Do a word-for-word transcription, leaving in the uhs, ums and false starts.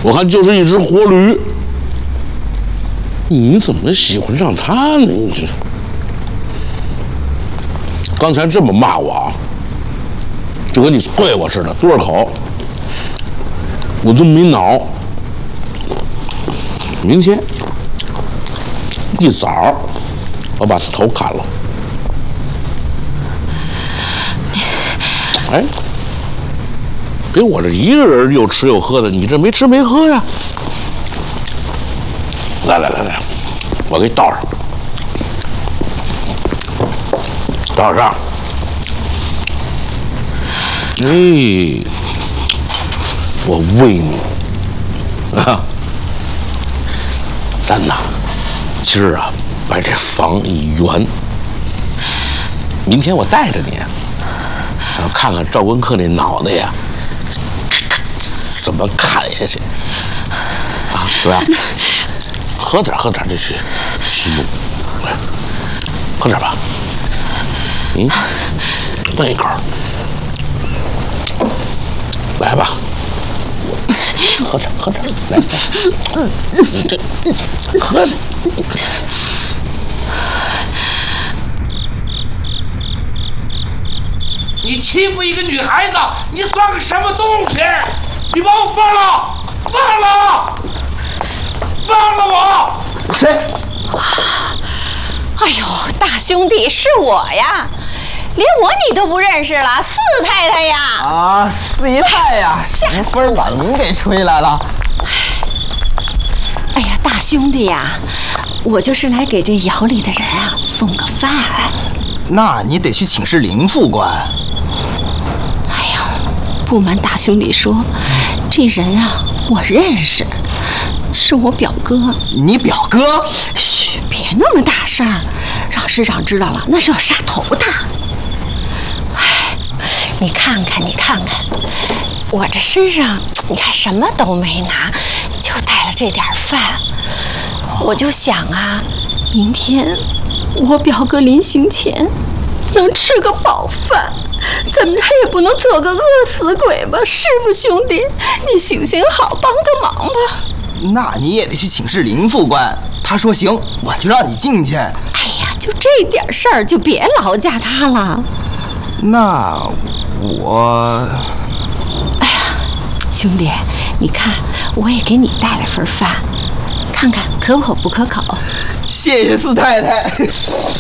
我看就是一只活驴。你怎么喜欢上他呢？你这刚才这么骂我啊，就跟你对我似的，多少口，我都没挠。明天一早我把他头砍了。哎，别我这一个人又吃又喝的，你这没吃没喝呀？来来来来，我给你倒上，倒上。哎，我喂你啊！咱呐，今儿啊，把这房一圆，明天我带着你，然后看看赵文克那脑袋呀，怎么砍下去啊？怎么样？喝点，喝点就去息怒，喝点吧。嗯，那一口，来吧，喝点，喝点，来，来你这喝。 你欺负一个女孩子，你算个什么东西？你把我放了，放了！放了我！ 谁？ 哎呦，大兄弟，是我呀！连我你都不认识了，四太太呀！ 啊，四姨太呀！什么风把您给吹来了？ 哎呀，大兄弟呀，我就是来给这窑里的人啊送个饭。 那你得去请示林副官。 哎呀，不瞒大兄弟说，这人啊我认识。是我表哥。 你表哥？ 嘘，别那么大声，让师长知道了那是要杀头的。哎，你看看，你看看，我这身上你看什么都没拿，就带了这点饭。我就想啊，明天我表哥临行前能吃个饱饭，怎么着也不能做个饿死鬼吧？是不，兄弟？你行行好，帮个忙吧。 那你也得去请示林副官，他说行，我就让你进去。哎呀，就这点事儿，就别劳驾他了。 那我…… 哎呀，兄弟，你看，我也给你带了份饭，看看可口不可口？ 谢谢四太太。